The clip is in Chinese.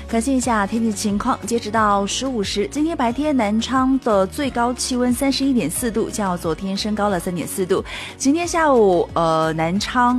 看一下天气情况，截止到15时，今天白天南昌的最高气温31.4度，较昨天升高了3.4度。今天下午南昌